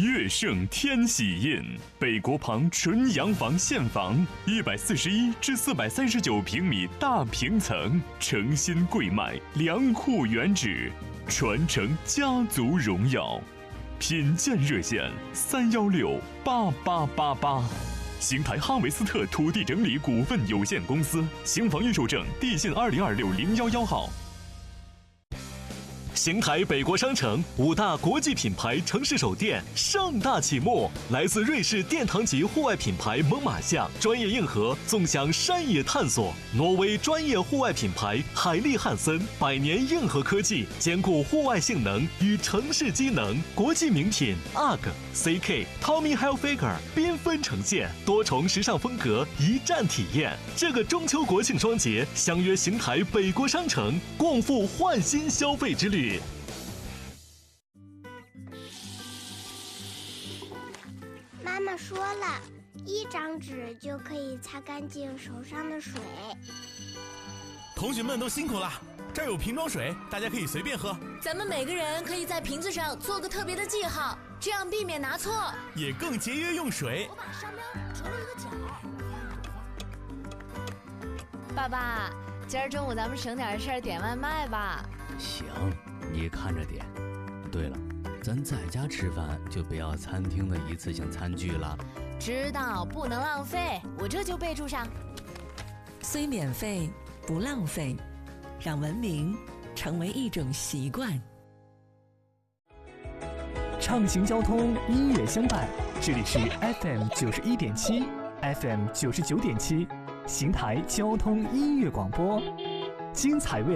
悦盛天喜印，北国旁纯洋房现房，141至439平米大平层，诚心贵卖，良户原址，传承家族荣耀。品鉴热线3168888。邢台哈维斯特土地整理股份有限公司，邢房预售证地信2026011号。邢台北国商城5大国际品牌城市首店盛大启幕，来自瑞士殿堂级户外品牌猛犸象专业硬核纵享山野探索，挪威专业户外品牌海利汉森100年硬核科技兼顾户外性能与城市机能，国际名品 UGG、CK、Tommy Hilfiger 缤纷呈现，多重时尚风格一站体验。这个中秋国庆双节，相约邢台北国商城，共赴焕新消费之旅。 妈妈说了，1张纸就可以擦干净手上的水。 同学们都辛苦了，这儿有瓶装水，大家可以随便喝。 咱们每个人可以在瓶子上做个特别的记号，这样避免拿错， 也更节约用水。 我把商标折了一个角。爸爸，今儿中午咱们省点事儿点外卖吧。 行，你看着点。对了，咱在家吃饭就不要餐厅的一次性餐具了。 知道，不能浪费，我这就备注上。 虽免费，不浪费，让文明成为一种习惯。 畅行交通，音乐相伴。这里是 FM 91.7 FM 99.7，邢台交通音乐广播，精彩未来。